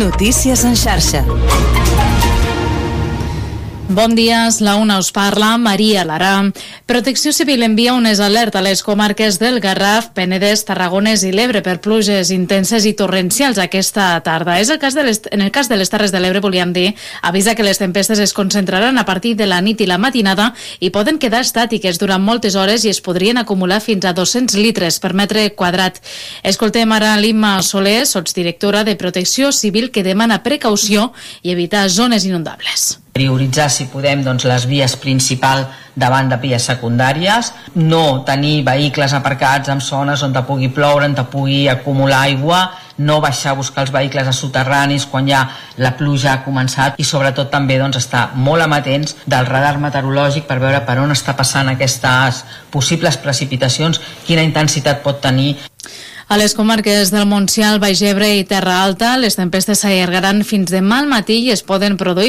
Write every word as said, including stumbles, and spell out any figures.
Notícies en xarxa. Bon dia, la una us parla, Maria Lara. Protecció Civil envia unes alertes a les comarques del Garraf, Penedès, Tarragones i l'Ebre per pluges intenses i torrencials aquesta tarda. És el cas de les, en el cas de les Terres de l'Ebre, volíem dir, avisa que les tempestes es concentraran a partir de la nit i la matinada i poden quedar estàtiques durant moltes hores i es podrien acumular fins a dos-cents litres per metre quadrat. Escoltem ara l'Imma Soler, sotsdirectora de Protecció Civil, que demana precaució i evitar zones inundables. Prioritzar, si podem, doncs, les vies principals davant de vies secundàries, no tenir vehicles aparcats en zones on te pugui ploure, on te pugui acumular aigua, no baixar a buscar els vehicles a soterranis quan ja la pluja ha començat i sobretot també doncs, estar molt amatents del radar meteorològic per veure per on està passant aquestes possibles precipitacions, quina intensitat pot tenir. A les comarques del Montsià, el Baix Ebre i Terra Alta, les tempestes s'allargaran fins demà al matí i es poden produir